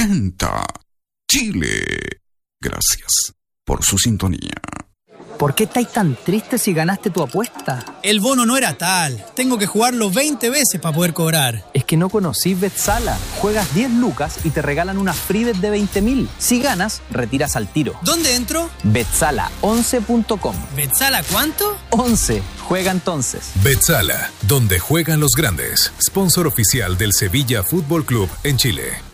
presenta Chile. Gracias por su sintonía. ¿Por qué estáis tan tristes si ganaste tu apuesta? El bono no era tal. Tengo que jugarlo 20 veces para poder cobrar. Es que no conocís Betsala. Juegas 10 lucas y te regalan una free bet de 20.000. Si ganas, retiras al tiro. ¿Dónde entro? Betsala11.com. ¿Betsala cuánto? 11. Juega entonces. Betsala, donde juegan los grandes. Sponsor oficial del Sevilla Fútbol Club en Chile.